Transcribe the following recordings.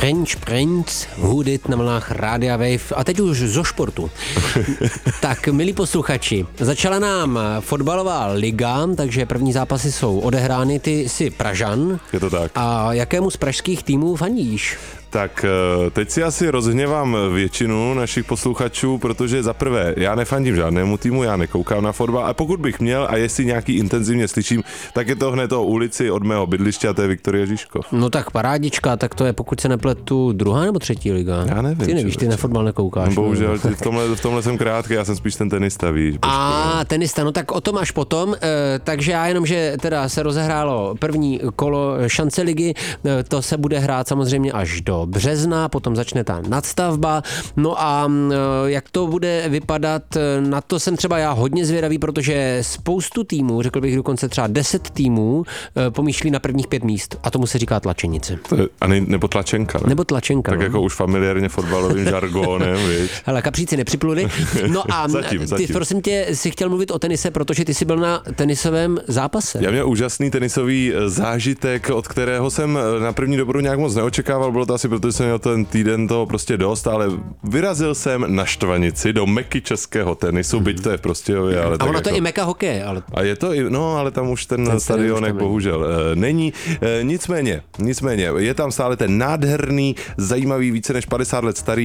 French Prince, Hudit na vlnách Rádia Wave a teď už zo športu. Tak, milí posluchači, začala nám fotbalová liga, takže první zápasy jsou odehrány, ty jsi Pražan. Je to tak. A jakému z pražských týmů fandíš? Tak teď si asi rozhněvám většinu našich posluchačů, protože za prvé, já nefandím žádnému týmu, já nekoukám na fotbal a pokud bych měl a jestli nějaký intenzivně slyším, tak je to hned o ulici od mého bydliště a to je Viktorie Žižkov. No tak parádička, tak to je, pokud se nepletu, druhá nebo třetí liga? Já nevím. Ty nevíš, ty na fotbal nekoukáš. No, bohužel, v tomhle jsem krátký, já jsem spíš ten tenista, víš. Tenista, no tak o tom až potom, takže já jenom, že teda se rozehrálo první kolo šance ligy, to se bude hrát samozřejmě až do března, potom začne ta nadstavba, no a jak to bude vypadat, na to jsem třeba já hodně zvědavý, protože spoustu týmů, řekl bych dokonce třeba 10 týmů, pomýšlí na prvních 5 míst a tomu se říká tlačenice. Nebo tlačenka, ne? Nebo tlačenka, tak no. Jako už familiárně fotbalovým žargónem, víš. Hele, kapříci nepřipluly. No a zatím. Ty, prosím tě, si chtěl mluvit o tenise, protože ty jsi byl na tenisovém zápase. Já měl úžasný tenisový zážitek, od kterého jsem na první dobrou nějak moc neočekával, bylo to asi proto, že jsem měl ten týden toho prostě dost, ale vyrazil jsem na Štvanici do meky českého tenisu, byť to je v Prostějově, ale a ono to je i meka hokeje, ale... A je to i, no, ale tam už ten stadionek bohužel není. Nicméně, je tam stále ten nádherný, zajímavý, více než 50 let starý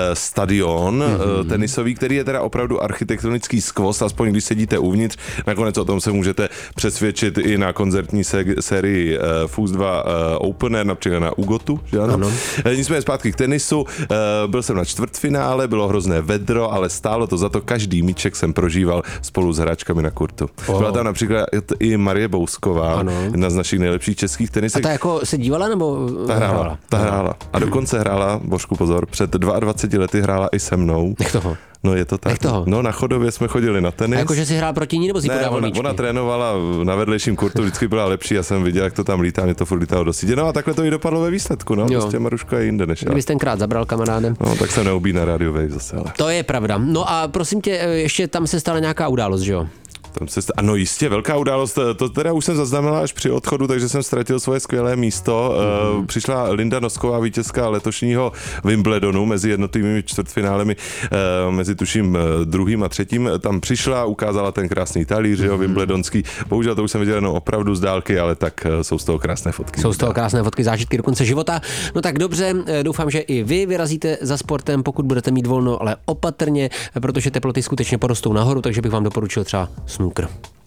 stadion tenisový, který je teda opravdu architektonický skvost, aspoň když sedíte uvnitř. Nakonec o tom se můžete přesvědčit i na koncertní sérii FUS 2 Opener, například na Ugotu, že ano? Nicméně zpátky k tenisu, byl jsem na čtvrtfinále, bylo hrozné vedro, ale stálo to za to, každý míček jsem prožíval spolu s hráčkami na kurtu. Byla tam například i Marie Bousková, jedna z našich nejlepších českých tenisek. A ta jako se dívala nebo Ta hrála. A dokonce hrála, Božku pozor, před 22 lety hrála i se mnou. Nech toho. No je to tak. No na Chodově jsme chodili na tenis. A jakože si hrál proti ní nebo si podával míčky? Ona trénovala na vedlejším kurtu, vždycky byla lepší, já jsem viděl, jak to tam lítá, mě to furt lítalo do sítě. No a takhle to i dopadlo ve výsledku, no. Prostě Maruška je jinde než já. Kdybys tenkrát zabral kamarádem. No tak se neubí na Radio Wave zase, ale. To je pravda. No a prosím tě, ještě tam se stala nějaká událost, že jo? Ano, jistě, velká událost, to teda už jsem zaznamenala až při odchodu, takže jsem ztratil svoje skvělé místo. Přišla Linda Nosková, vítězka letošního Wimbledonu mezi jednotlivými čtvrtfinálemi, mezi tuším druhým a třetím, tam přišla, ukázala ten krásný talíř, jo, wimbledonský. Bohužel to už jsem viděl jenom opravdu z dálky, ale tak jsou z toho krásné fotky. Jsou z toho krásné fotky, zážitky do konce života. No tak dobře, doufám, že i vy vyrazíte za sportem, pokud budete mít volno, ale opatrně, protože teploty skutečně porostou nahoru, takže bych vám doporučil třeba snooker.